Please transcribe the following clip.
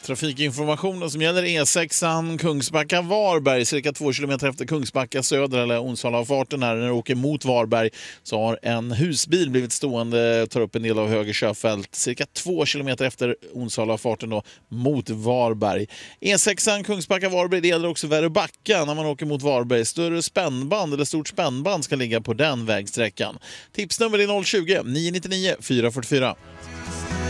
Trafikinformationen som gäller E6an Kungsbacka-Varberg, cirka 2 kilometer efter Kungsbacka söder eller Onsala-avfarten här. När du åker mot Varberg så har en husbil blivit stående, tar upp en del av höger körfält, cirka 2 kilometer efter Onsala-avfarten då, mot Varberg. E6an Kungsbacka-Varberg, det gäller också Väröbacka när man åker mot Varberg. Större spännband eller stort spännband ska ligga på den vägsträckan. Tipsnummer är 020 999 444.